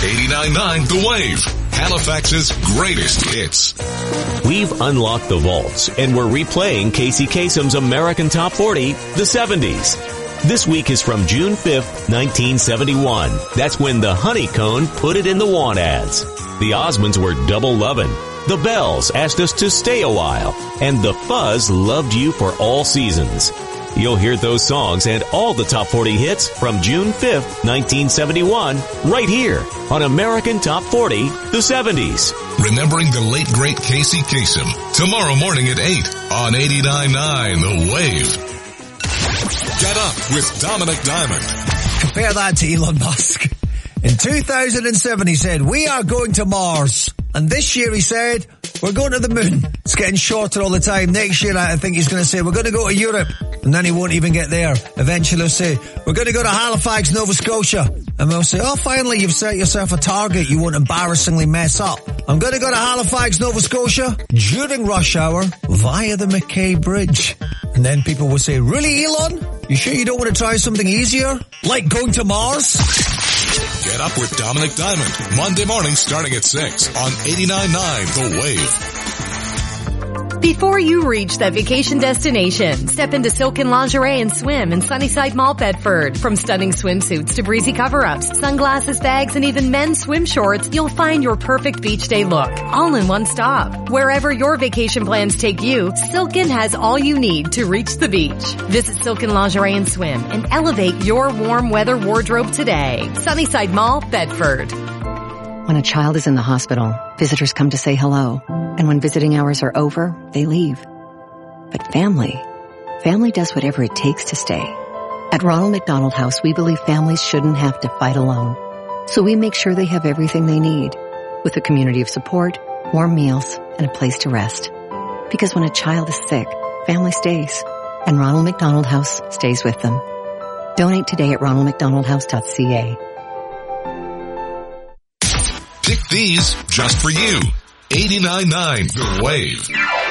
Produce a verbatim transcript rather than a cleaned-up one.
eighty-nine point nine The Wave, Halifax's greatest hits. We've unlocked the vaults, and we're replaying Casey Kasem's American Top forty, the seventies. This week is from June fifth, nineteen seventy-one. That's when the Honeycomb put it in the want ads. The Osmonds were Double Lovin'. The Bells asked us to stay a while. And the Fuzz loved you for all seasons. You'll hear those songs and all the top forty hits from June fifth, nineteen seventy-one, right here on American Top forty, the seventies. Remembering the late, great Casey Kasem, tomorrow morning at eight on eighty-nine point nine The Wave. Get up with Dominic Diamond. Compare that to Elon Musk. In two thousand seven, he said, we are going to Mars. And this year he said, we're going to the moon. It's getting shorter all the time. Next year, I think he's going to say, we're going to go to Europe. And then he won't even get there. Eventually he'll say, we're going to go to Halifax, Nova Scotia. And we'll say, oh, finally, you've set yourself a target you won't embarrassingly mess up. I'm going to go to Halifax, Nova Scotia during rush hour via the McKay Bridge. And then people will say, really, Elon? You sure you don't want to try something easier? Like going to Mars? Get up with Dominic Diamond, Monday morning starting at six on eighty-nine point nine The Wave. Before you reach that vacation destination, step into Silken Lingerie and Swim in Sunnyside Mall, Bedford. From stunning swimsuits to breezy cover-ups, sunglasses, bags, and even men's swim shorts, you'll find your perfect beach day look, all in one stop. Wherever your vacation plans take you, Silken has all you need to reach the beach. Visit Silken Lingerie and Swim and elevate your warm weather wardrobe today. Sunnyside Mall, Bedford. When a child is in the hospital, visitors come to say hello. And when visiting hours are over, they leave. But family, family does whatever it takes to stay. At Ronald McDonald House, we believe families shouldn't have to fight alone. So we make sure they have everything they need, with a community of support, warm meals, and a place to rest. Because when a child is sick, family stays. And Ronald McDonald House stays with them. Donate today at ronald mcdonald house dot c a. Pick these just for you. eighty-nine point nine The Wave.